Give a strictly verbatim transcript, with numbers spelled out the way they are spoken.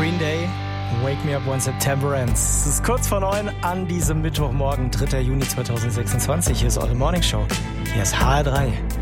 Green Day, Wake Me Up When September Ends. Es ist kurz vor neun an diesem Mittwochmorgen, dritter Juni zweitausendsechsundzwanzig. Hier ist eure Morning Show. Hier ist H R drei.